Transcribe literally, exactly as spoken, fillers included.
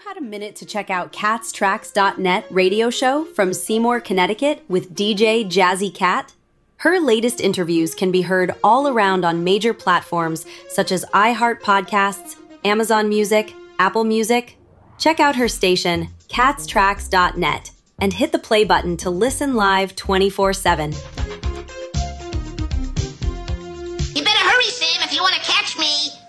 had a minute to check out cats tracks dot net radio show from Seymour, Connecticut with D J Jazzy Cat? Her latest interviews can be heard all around on major platforms such as iHeart Podcasts, Amazon Music, Apple Music. Check out her station, cats tracks dot net, and hit the play button to listen live twenty-four seven.